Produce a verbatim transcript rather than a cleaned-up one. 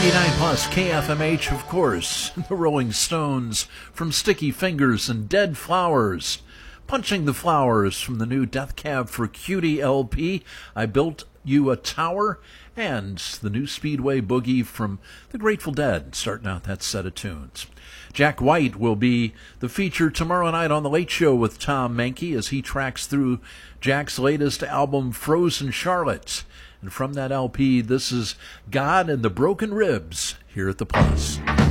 ninety-nine plus K F M H, of course. The Rolling Stones from Sticky Fingers and Dead Flowers. Punching the Flowers from the new Death Cab for Cutie L P, I Built You a Tower, and the new Speedway Boogie from the Grateful Dead, starting out that set of tunes. Jack White will be the feature tomorrow night on The Late Show with Tom Mankey as he tracks through Jack's latest album, Frozen Charlotte. And from that L P, this is God and the Broken Ribs here at the Plus.